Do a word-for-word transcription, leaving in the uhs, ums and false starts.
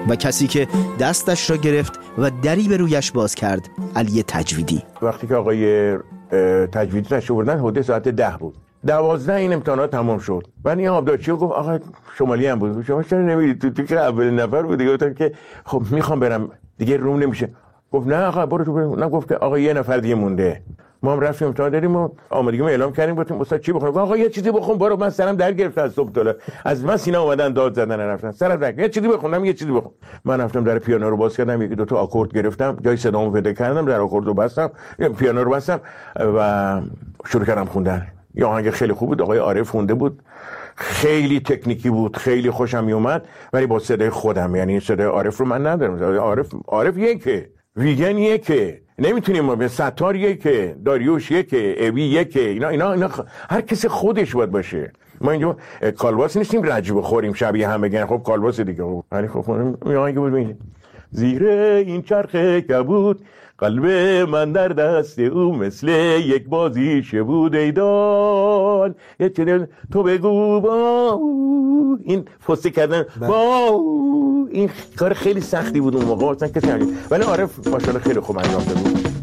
و کسی که دستش را گرفت و دری به رویش باز کرد علی تجویدی. وقتی که آقای تجویدی تشریف آوردن حدود ساعت ده بود، دوازده این امتحانات تمام شد. بعد این آبدارچی گفت آقا شمالی هم بود، شما چرا نمیرید؟ تو, تو که اول نفر بود دیگه. گفتم که خب میخوام برم دیگه، روم نمیشه. گفت نه آقا برو تو برو. نه گفت که آقا یه نفر دیگه مونده. ما هم رفتیم امتحان دادیم و آمادگیمون اعلام کردیم. گفتیم استاد چی بخونم؟ آقا یه چیزی بخون برو. من سرم در گرفت از صبح تا از من سینا اومدن داد زدن رفتن سرم در. یه چیزی بخونم یه چیزی بخون. من رفتم در پیانو رو باز کردم، یکی دو تا آکورد گرفتم، جای صدامو پیدا کردم، در آکورد رو بستم، پیانو رو بستم و شروع کردم خوندن. یه آهنگ خیلی خوب بود، آقای عارف خونده بود، خیلی تکنیکی بود، خیلی خوشم میومد، ولی با صدای خودم. یعنی صدای عارف رو من ندارم. عارف عارف یکه، ویگن یکه، نمیتونیم ما به ستار یکه، داریوش یکه، اوی یکه، اینا اینا اینا خ... هر کسی خودش باید باشه. ما اینجا کالباس نیستیم رج بخوریم شبیه هم بگن خب کالباس دیگه. ولی خب اون آهنگ بود میگه زیر این چرخ کبود قلب من در دست او مثل یک بازیشه بود ایدان یه چنین تو بگو با این فسته کردن با این کار خیلی سختی بود اون موقع، مثلا کسی نمی‌دید. ولی عارف ماشاءالله خیلی خوب انجام داد.